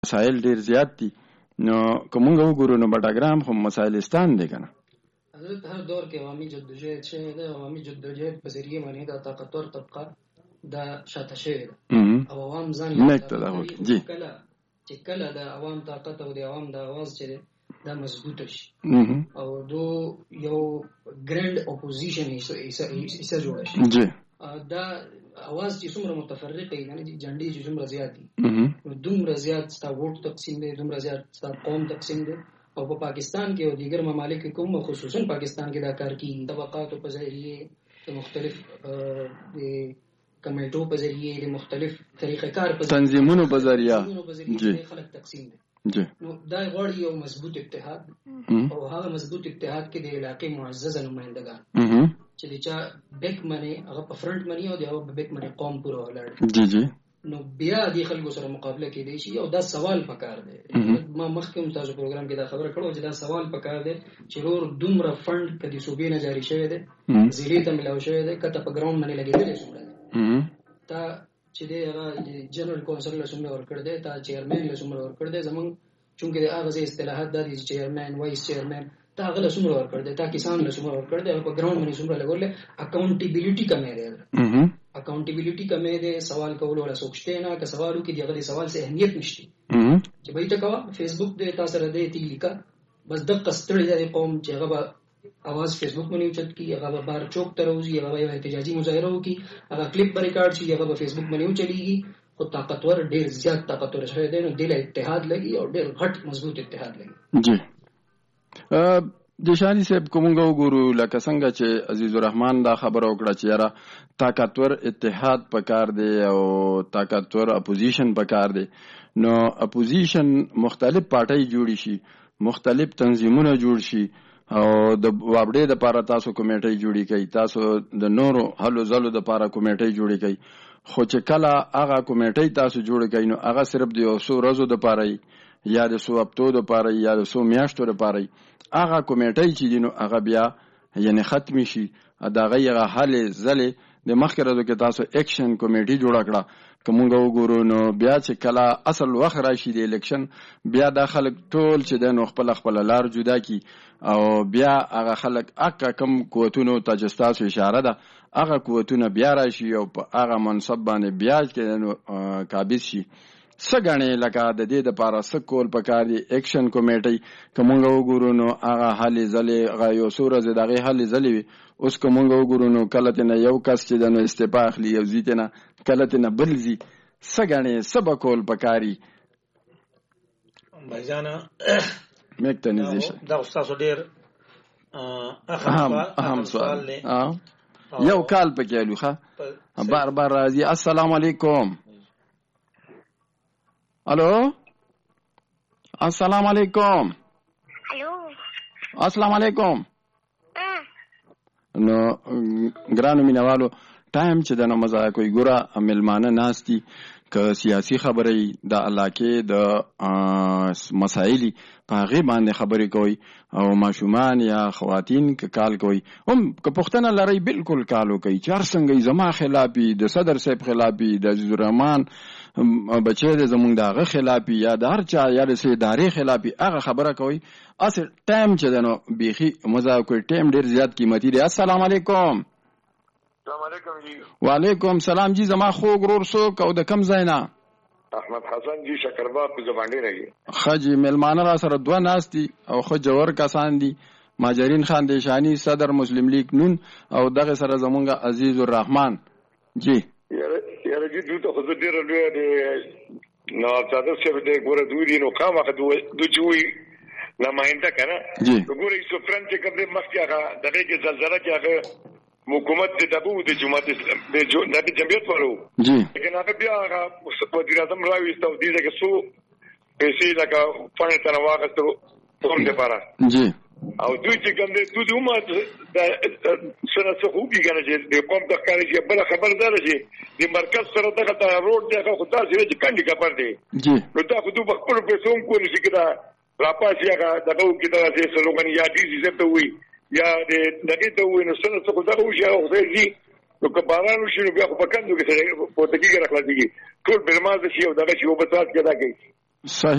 مسائل ډیر زیات دي. نو کومه وګورو نو بټاګرام خو مسائلستان دی کنه. حضرت هر دور کې عوامي جدوجہد شوی ده. عوامي جدوجہد په ذریعه باندې دا طاقتور طبقه دا شاته شوی ده او عوام ځان جی کله د عوام طاقت او د عوام د आवाज چې دا مضبوط شي او دو یو ګرند اپوزیشن ایسه جوړ شي جی دا आवाज چې څومره متفرقه یعنی جنډې چې څومره زیات دي نو دومره زیات ستا ووټ تقسیم دی، دومره زیات ستا قوم تقسیم دی. او په پاکستان کې او دیگر ممالک کې کوم خصوصا پاکستان کې دا کار کیږي طبقاتو په ذریعه د مختلف کمیټو په ذریعه د مختلف طریقې کار په تنظیمونو په ذریعه جی خلک تقسیم دي جی. نو دا غواړي یو مضبوط اتحاد او هغه مضبوط اتحاد کې د علاقې معزز نمائندگان چې د چا بیک منی هغه په فرنٹ منی او د هغه بیک منی قوم پورا ولاړ جی جی. نو بیا د خلکو سره مقابله کېدی شي او دا سوال پکار دی. ما مخکې تاسو پروګرام کې دا خبره کړو چې دا سوال پکار دی چې ور دومره فند کدي صوبې نه جاری شوی دی زیری ته ملاو شوی دی کته په ګراوند باندې لګیدل شي تا چې دی هغه جنرال کونسل له څومره ورکړ دی تا چیرمن له څومره ورکړ دی زمون چونکه د هغه اصطلاحات د چیرمن وایس چیرمن تا هغه له څومره ورکړ دی تا کسان له څومره ورکړ دی په ګراوند باندې څومره لګول اکاونټیبিলিټي کمه دی اکاونټیبিলিټي کمه دی سوال کول ولا سوچته نه که سوالو کې دغه سوال څه اهمیت نشته چې به تا کا فیسبوک دې تاسو سره دې تی لیکا بس د قستړی د قوم چې هغه आवाज فیسبوک باندې اوچت کی هغه بار چوک تروزی هغه یو احتجاجي مظاهره وکي هغه کلیپ به ریکارډ شي هغه فیسبوک باندې اوچلیږي خو طاقتور ډیر زیات طاقتور شوی دی نو د اتحاد لګي او ډیر غټ مضبوط اتحاد لګي. جی جشانی صاحب کومګه وګورو لکه څنګه چې عزیز الرحمن دا خبره وکړه چې یاره طاقتور اتحاد پکار دی او طاقتور اپوزیشن پکار دی. نو اپوزیشن مختلف پارټي جوړی شي مختلف تنظیمونه جوړ شي او د وابډې د پاره تاسو کمیټې جوړی کوي تاسو د نورو حلو زلو د پاره کمیټې جوړی کوي خو چې کله هغه کمیټې تاسو جوړی کوي نو هغه صرف د 100 ورځو د پاره یا د 100 هفتو د پاره یا د 100 میاشتو د پاره هغه کمیټې چې دینو هغه بیا یعنی ختم شي دا غیره حل زله د مخکره کې تاسو اکشن کمیټې جوړ کړه کومګه وګورو نو بیا چې کله اصل وخت راشي د الیکشن بیا د خلک ټول چې د نو خپل لار جدا کی او بیا هغه خلک اکه کم قوتونو تجستاسو اشاره ده هغه قوتونه بیا راشي او په هغه منصب باندې بیا کې قابض شي سګنې لکه د دې د پاره سکول پکار دي اکشن کمیټي کومګه وګورو نو هغه حل زلې غيو سورې دغه حل زلې اوس کومګه وګورو نو کله ته یو کس چې د استعفا اخلي یو زیته کله ته بلزي سګنې سبکول پکاري بایزانا مکتنیزیشن دا استاد ډیر اهم سوال دی یو کال پکې لوخه بار راځي. السلام علیکم. الو السلام علیکم. الو السلام علیکم. نو ګرانو مینوالو ټایم چې د نمازه کوي ګوره ملمانه ناستی که سیاسي خبرې د علاقې د مسایلی په هغه باندې خبرې کوي او ماشومان یا خواتین که کال کوي هم که پښتنه لري بالکل کالو کوي چار څنګه زما خلافي د صدر صاحب خلافي د عزیز الرحمن بچی د زمونږ دغه خلافي یا د هر چا یا د ادارې خلافي هغه خبره کوي اصل ټایم چې دنو بيخي مزه کوي ټایم ډیر زیات قیمتي دی. السلام علیکم. السلام علیکم جی. وعلیکم سلام جی. زما خو غرور سو کو د کم زینا احمد حسن جی شکرباب په زبانډي راګي خجی ملمانه را سره دوه ناستي او خو جوور کسان دي ماجرین خان دیشانی صدر مسلم لیگ نون او دغه سره زمونږ عزیز الرحمن جی یاره جی دوی ته خود ډیر لوی دی نو تاسو چې د ګوره دوی نو خامخ دوی چوي نماینده کنه جی ګوره یو فرنچ کې د مخکې دغه کې زلزلہ کې هغه حکومت د دبو د جماعت د جمعیت ورو جی لیکن هغه بیا هغه وزیر اعظم راويستو دي چې سو پیسې لکه فنډ تر واغستو کوم دی پاره جی او دوی چې کوم دي دوی هم د سره څه خوږي کنه چې د قوم د ښکاري چې بل خبردار شي د مرکز سره دغه روډ دی هغه خدای سره چې کنډي کپر دی جی نو دا خو دوی خپل پیسې هم کولی شي کدا راپاسي هغه دغه کې دا چې سلوګن یا دي چې ته وي یا دغه ته وي نو څنګه څه خدای وشي او خدای دې نو که باران وشي نو بیا خو پکندو کې سره په تګي راخلاصيږي ټول برماز شي او دغه شی په تاسو کې دا کوي صحیح